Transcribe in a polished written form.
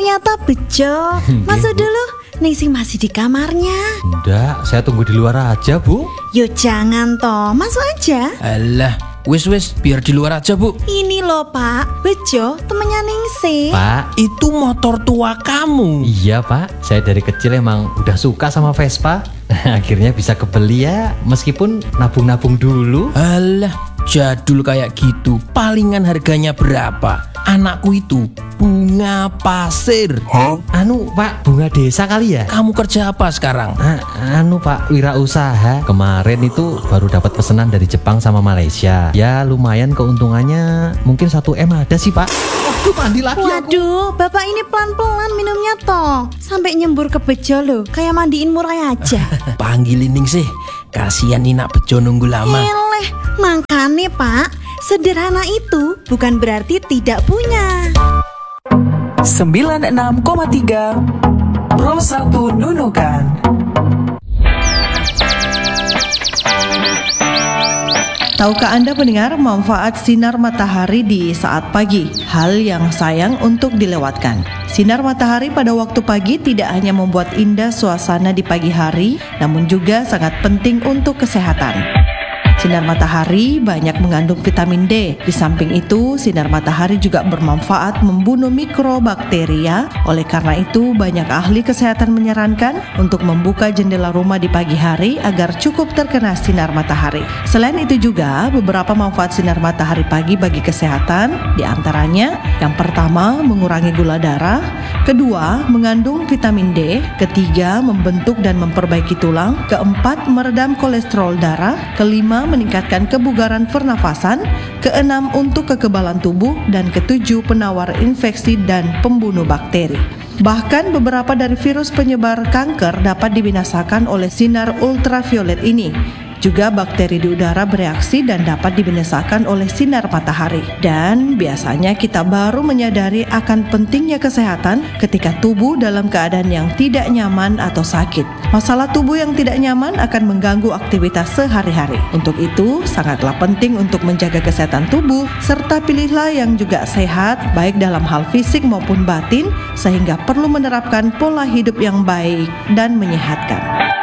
ternyata bejo. Masuk dulu, Ningsih masih di kamarnya. Ndak, saya tunggu di luar aja, Bu. Yo jangan toh, masuk aja. Alah, wis biar di luar aja, Bu. Ini loh Pak, Bejo temennya Ningsih. Pak, Itu motor tua kamu. iya Pak, saya dari kecil emang udah suka sama Vespa. Akhirnya bisa kebeli ya, meskipun nabung-nabung dulu. Alah, jadul kayak gitu. Palingan harganya berapa? Anakku itu bunga pasir. Anu Pak, bunga desa kali ya? Kamu kerja apa sekarang? Anu Pak, wirausaha. Kemarin itu baru dapat pesanan dari Jepang sama Malaysia. Ya lumayan keuntungannya, mungkin 1 M ada sih Pak. Aduh, mandi lagi aku. Waduh, Bapak ini pelan-pelan minumnya toh. Sampai nyembur ke Bejo loh, kayak mandiin murai aja. Panggilin Ningsih. Kasihan Nina Bejo nunggu lama. Eleh, makanya Pak, sederhana itu bukan berarti tidak punya. 96,3 Pro 1 Nunukan. Tahukah Anda pendengar manfaat sinar matahari di saat pagi? Hal yang sayang untuk dilewatkan. Sinar matahari pada waktu pagi tidak hanya membuat indah suasana di pagi hari, namun juga sangat penting untuk kesehatan. Sinar matahari banyak mengandung vitamin D. Di samping itu, sinar matahari juga bermanfaat membunuh mikrobakteria. Oleh karena itu, banyak ahli kesehatan menyarankan untuk membuka jendela rumah di pagi hari agar cukup terkena sinar matahari. Selain itu juga, beberapa manfaat sinar matahari pagi bagi kesehatan, di antaranya yang pertama, mengurangi gula darah, kedua, mengandung vitamin D, ketiga, membentuk dan memperbaiki tulang, keempat, meredam kolesterol darah, kelima, meningkatkan kebugaran pernafasan, keenam untuk kekebalan tubuh, dan ketujuh penawar infeksi dan pembunuh bakteri. Bahkan beberapa dari virus penyebar kanker dapat dibinasakan oleh sinar ultraviolet ini. Juga bakteri di udara bereaksi dan dapat dibinasakan oleh sinar matahari. Dan biasanya kita baru menyadari akan pentingnya kesehatan ketika tubuh dalam keadaan yang tidak nyaman atau sakit. Masalah tubuh yang tidak nyaman akan mengganggu aktivitas sehari-hari. Untuk itu, sangatlah penting untuk menjaga kesehatan tubuh, serta pilihlah yang juga sehat, baik dalam hal fisik maupun batin, sehingga perlu menerapkan pola hidup yang baik dan menyehatkan.